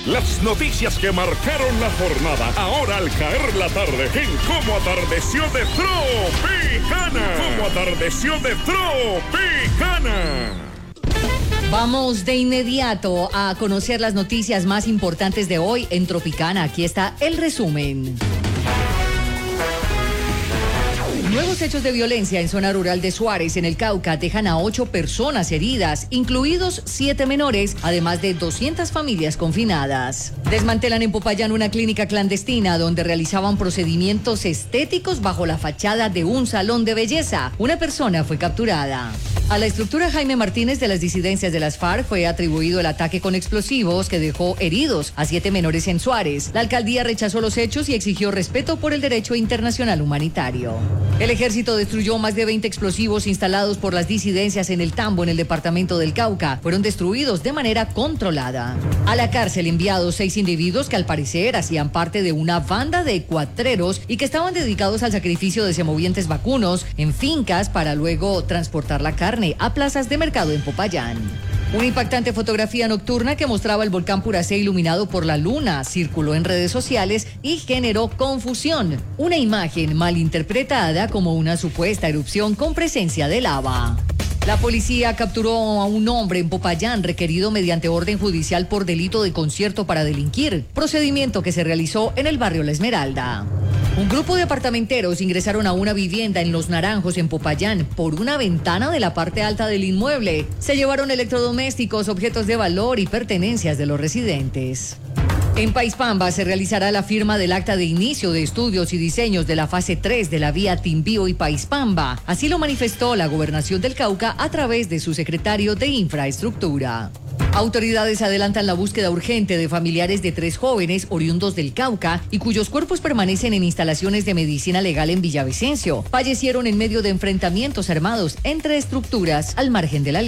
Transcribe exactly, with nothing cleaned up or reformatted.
Las noticias que marcaron la jornada, ahora al caer la tarde, en Cómo Atardeció de Tropicana. Cómo Atardeció de Tropicana. Vamos de inmediato a conocer las noticias más importantes de hoy en Tropicana. Aquí está el resumen. Nuevos hechos de violencia en zona rural de Suárez, en el Cauca, dejan a ocho personas heridas, incluidos siete menores, además de doscientas familias confinadas. Desmantelan en Popayán una clínica clandestina donde realizaban procedimientos estéticos bajo la fachada de un salón de belleza. Una persona fue capturada. A la estructura Jaime Martínez de las disidencias de las FARC fue atribuido el ataque con explosivos que dejó heridos a siete menores en Suárez. La alcaldía rechazó los hechos y exigió respeto por el derecho internacional humanitario. El ejército destruyó más de veinte explosivos instalados por las disidencias en el Tambo, en el departamento del Cauca. Fueron destruidos de manera controlada. A la cárcel enviados seis individuos que al parecer hacían parte de una banda de cuatreros y que estaban dedicados al sacrificio de semovientes vacunos en fincas para luego transportar la carne a plazas de mercado en Popayán. Una impactante fotografía nocturna que mostraba el volcán Puracé iluminado por la luna circuló en redes sociales y generó confusión. Una imagen malinterpretada como una supuesta erupción con presencia de lava. La policía capturó a un hombre en Popayán requerido mediante orden judicial por delito de concierto para delinquir, procedimiento que se realizó en el barrio La Esmeralda. Un grupo de apartamenteros ingresaron a una vivienda en Los Naranjos, en Popayán, por una ventana de la parte alta del inmueble. Se llevaron electrodomésticos, objetos de valor y pertenencias de los residentes. En Paispamba se realizará la firma del acta de inicio de estudios y diseños de la fase tres de la vía Timbío y Paispamba. Así lo manifestó la Gobernación del Cauca a través de su secretario de Infraestructura. Autoridades adelantan la búsqueda urgente de familiares de tres jóvenes oriundos del Cauca y cuyos cuerpos permanecen en instalaciones de medicina legal en Villavicencio. Fallecieron en medio de enfrentamientos armados entre estructuras al margen de la ley.